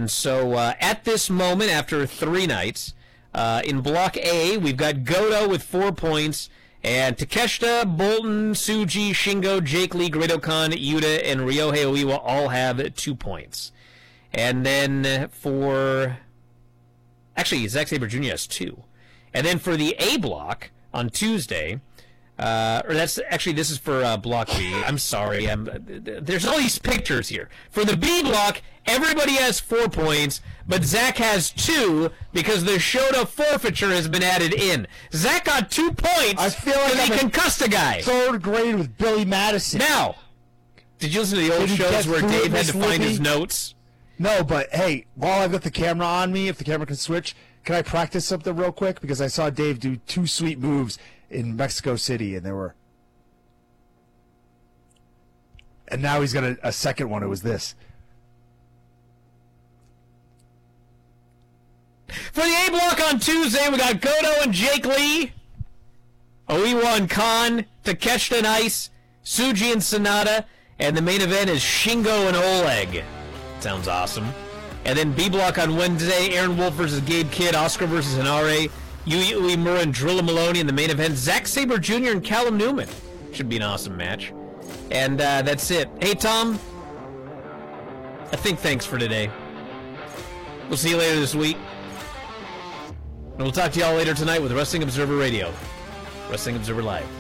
And so at this moment, after 3 nights, in Block A, we've got Goto with 4 points, and Takeshita, Bolton, Tsuji, Shingo, Jake Lee, Great-O-Khan, Yuta, and Ryohei Oiwa all have 2 points. And then for... Actually, Zack Sabre Jr. has 2. And then for the A block on Tuesday... this is for Block B. I'm sorry. There's all these pictures here. For the B block, everybody has 4 points, but Zach has 2 because the Shota forfeiture has been added in. Zach got 2 points I feel like because he concussed a guy. 3rd grade with Billy Madison. Now, did you listen to the old shows where Dave had to find his notes? No, but hey, while I've got the camera on me, if the camera can switch, can I practice something real quick? Because I saw Dave do 2 sweet moves in Mexico City, and now he's got a second one. It was this. For the A block on Tuesday, we got Goto and Jake Lee, Oiwa and Khan, Takeshita and Ice, Tsuji and Sonata, and the main event is Shingo and Oleg. Sounds awesome. And then B block on Wednesday, Aaron Wolf versus Gabe Kidd, Oscar versus Hinare, Yui Uemura and Drilla Maloney in the main event, Zack Sabre Jr. and Callum Newman. Should be an awesome match. And that's it. Hey, Tom, I think thanks for today. We'll see you later this week. And we'll talk to y'all later tonight with Wrestling Observer Radio. Wrestling Observer Live.